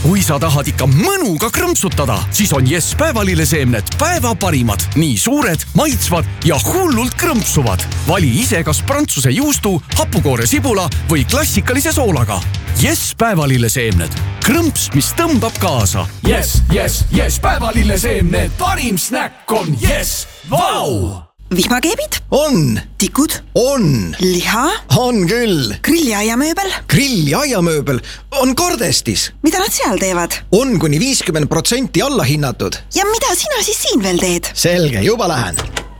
Kui sa tahad ikka mõnuga krõmpsutada, siis on Yes päevalilleseemned päeva parimad. Nii suured, maitsvad ja hullult krõmpsuvad. Vali ise kas prantsuse juustu, hapukoore sibula või klassikalise soolaga. Yes päevalilleseemned. Krõmps, mis tõmbab kaasa. Yes, päevalilleseemned. Parim snäkk on Yes. Vau! Vihmakeebid? On. Tikud? On. Liha? On küll. Grilliaiamööbel? Grilliaiamööbel on Kordestis. Mida nad seal teevad? On kuni 50% alla hinnatud. Ja mida sina siis siin veel teed? Selge, juba lähen.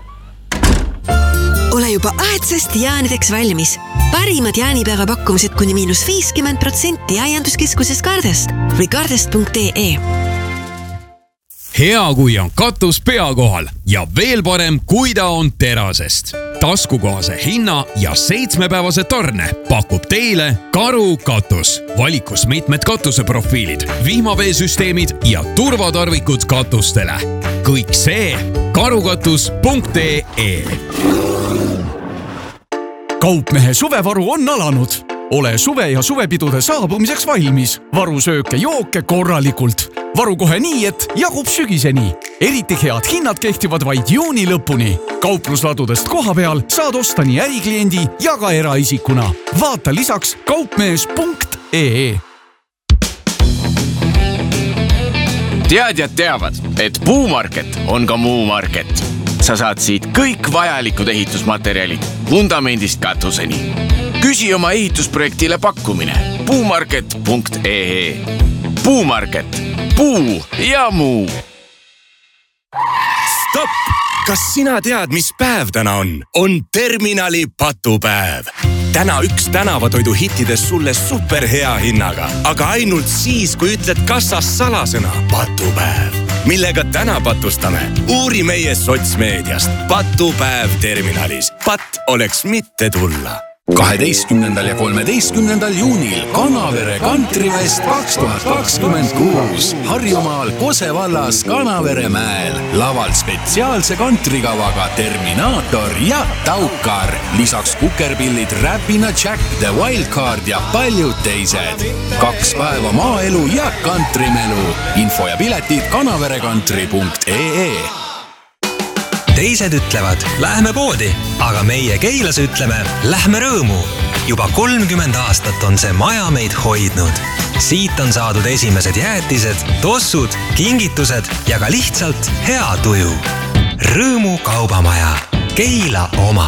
Ole juba aedsest jaanideks valmis. Parimad jaanipäeva pakkumised kuni -50% aianduskeskuses Kardest või kardest.ee. Hea, kui on katus pea kohal ja veel parem, kui ta on terasest. Taskukohase hinna ja 7-päevase tarne pakub teile Karu katus. Valikus mitmed katuseprofiilid, vihmaveesüsteemid ja turvatarvikud katustele. Kõik see karukatus.ee. Kaupmehe suvevaru on alanud. Ole suve ja suvepidude saabumiseks valmis. Varu sööke jooke korralikult. Varu kohe nii, et jagub sügiseni. Eriti head hinnad kehtivad vaid juuni lõpuni. Kauplusladudest koha peal saad osta nii ärikliendi ja ka eraisikuna. Vaata lisaks kaupmees.ee. Teadjad teavad, et Puumarket on ka Muumarket. Sa saad siit kõik vajalikud ehitusmaterjalid, vundamendist katuseni. Küsi oma ehitusprojektile pakkumine puumarket.ee. Puumarket. Puu ja muu. Stopp! Kas sina tead, mis päev täna on? On terminali patupäev. Täna üks tänavatoidu hittidest sulle superhea hinnaga, aga ainult siis, kui ütled kassas salasõna patupäev. Millega täna patustame? Uuri meie sotsmeediast. Patupäev terminalis. Pat oleks mitte tulla. 12. ja 13. juunil Kanavere Kantrivest 2026 Harjumaal Kose vallas Kanavere mäel. Laval spetsiaalse kantrikavaga Terminaator ja Taukar. Lisaks kukerpillid Räpina Jack, The Wildcard ja paljud teised. 2 päeva maaelu ja kantrimelu. Info ja piletid kanaverekantri.ee. Teised ütlevad, lähme poodi, aga meie Keilas ütleme, lähme rõõmu. Juba 30 aastat on see maja meid hoidnud. Siit on saadud esimesed jäätised, tossud, kingitused ja ka lihtsalt hea tuju. Rõõmu kaubamaja. Keila oma.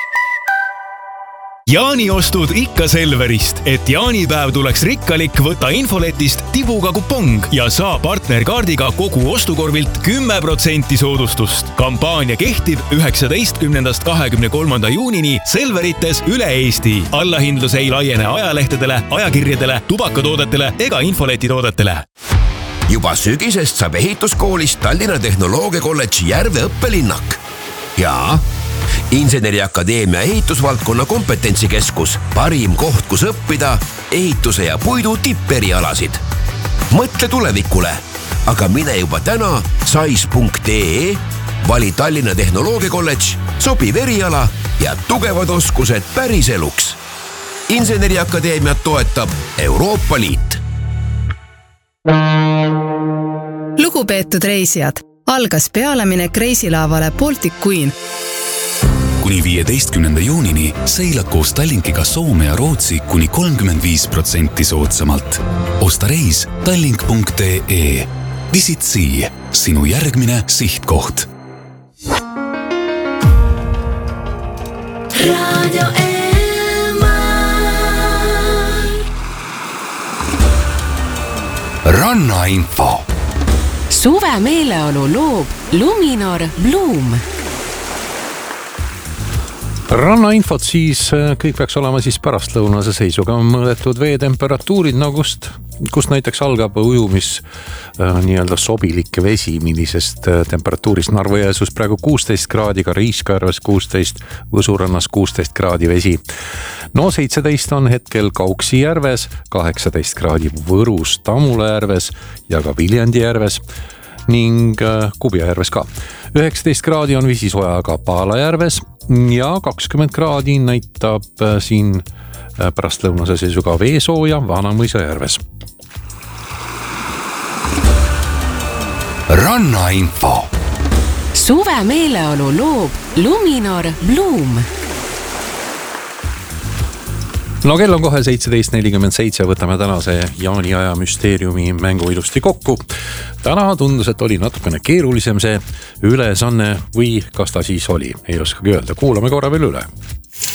Jaaniostud ikka Selverist, et jaanipäev tuleks rikkalik, võta infoletist tibuga kupong ja saa partnerkaardiga kogu ostukorvilt 10% soodustust. Kampaania kehtib 19. 23. juunini Selverites üle Eesti. Allahindlus ei laiene ajalehtedele, ajakirjadele, tubakatoodetele ega infoletitoodetele. Juba sügisest saab ehituskoolist Tallinna Tehnoloogiakolledži Järve õppelinnak. Ja Inseneriakadeemia ehitusvaldkonna kompetentsikeskus, parim koht, kus õppida ehituse ja puidu tipperialasid. Mõtle tulevikule, aga mine juba täna sais.ee, vali Tallinna Tehnoloogiakolledž, sobiv eriala ja tugevad oskused päris eluks. Inseneriakadeemiat toetab Euroopa Liit. Lugupeetud reisijad, algas pealeminek reisilaavale Baltic Queen. Kuni 15. juunini seilad koos Tallinkiga Soome ja Rootsi kuni 35% soodsamalt. Osta reis tallink.ee. Visit Sea, sinu järgmine sihtkoht. Radio Rannainfo. Suve meeleolu loob Luminor Bloom. Rannainfot siis kõik peaks olema siis pärastlõunase seisuga mõõdetud veetemperatuurid, kust näiteks algab ujumis nii-öelda sobilik vesi, millisest temperatuurist Narva-Jõesuus praegu 16 kraadi, ka Riiskajärves 16, Võsurannas 16 kraadi vesi. No 17 on hetkel Kauksi järves, 18 kraadi Võrus, Tamula järves ja ka Viljandi järves ning Kubja järves ka. 19 kraadi on Visisojaga Paala järves ja 20 kraadi näitab siin pärastlõunase seisuga Veesooja Vanamõisa järves. rannainfo. Suve meeleolu loob Luminor Bloom. No kell on kohe 17.47, võtame tänase jaaniaja müsteeriumi mängu ilusti kokku. Täna tundus, et oli natukene keerulisem see ülesanne või kas ta siis oli, ei oskagi öelda. Kuulame korra veel üle.